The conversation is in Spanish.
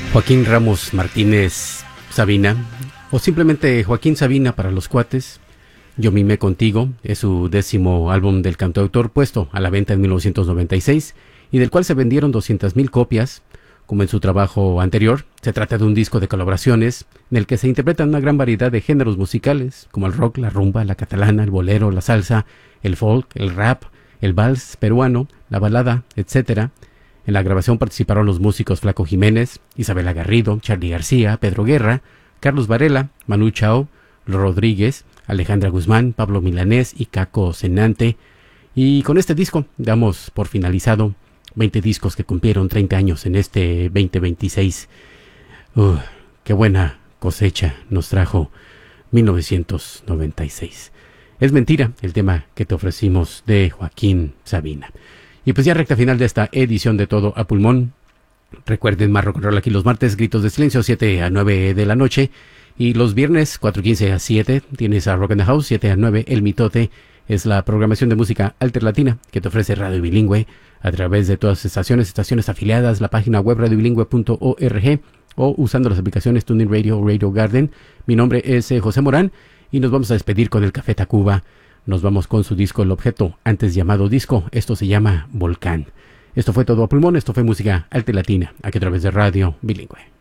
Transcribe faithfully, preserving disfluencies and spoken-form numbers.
Joaquín Ramos Martínez Sabina, o simplemente Joaquín Sabina para los cuates. Yo mimé contigo, es su décimo álbum del cantautor, puesto a la venta en mil novecientos noventa y seis y del cual se vendieron doscientas mil copias. Como en su trabajo anterior, se trata de un disco de colaboraciones en el que se interpretan una gran variedad de géneros musicales, como el rock, la rumba, la catalana, el bolero, la salsa, el folk, el rap, el vals peruano, la balada, etcétera. En la grabación participaron los músicos Flaco Jiménez, Isabela Garrido, Charly García, Pedro Guerra, Carlos Varela, Manu Chao, Rodríguez, Alejandra Guzmán, Pablo Milanés y Caco Cenante. Y con este disco damos por finalizado veinte discos que cumplieron treinta años en este veinte veintiséis. Uh, ¡Qué buena cosecha nos trajo mil novecientos noventa y seis! Es mentira el tema que te ofrecimos de Joaquín Sabina. Y pues ya recta final de esta edición de Todo a Pulmón. Recuerden más rock and roll aquí los martes, Gritos de Silencio, siete a nueve de la noche. Y los viernes, cuatro quince a siete, tienes a Rock and the House, siete a nueve, El Mitote. Es la programación de música alterlatina que te ofrece Radio Bilingüe a través de todas las estaciones, estaciones afiliadas, la página web radio bilingüe punto org o usando las aplicaciones TuneIn Radio o Radio Garden. Mi nombre es eh, José Morán y nos vamos a despedir con el Café Tacuba. Nos vamos con su disco El Objeto, antes llamado disco. Esto se llama Volcán. Esto fue Todo a Pulmón, esto fue música alterlatina, aquí a través de Radio Bilingüe.